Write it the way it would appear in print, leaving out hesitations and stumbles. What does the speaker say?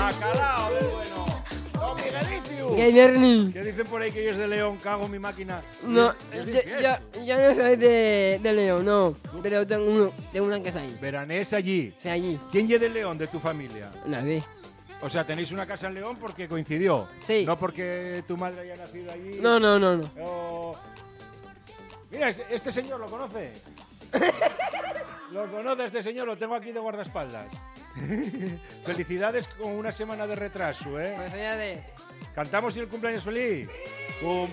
Bacalao del bueno. ¡Don Miguelito! ¿Qué Bernie? ¿Qué dicen por ahí que yo es de León? Cago en mi máquina. No, Es de yo fiesta. no soy de León, no. Pero tengo una casa ahí. Veranés allí. O sea, allí. ¿Quién lleva de León de tu familia? Nadie. O sea, tenéis una casa en León porque coincidió. Sí. No porque tu madre haya nacido allí. No. Mira, este señor lo conoce. Lo conoce este señor, lo tengo aquí de guardaespaldas. Felicidades con una semana de retraso, ¿eh? Felicidades. ¿Cantamos y el cumpleaños feliz?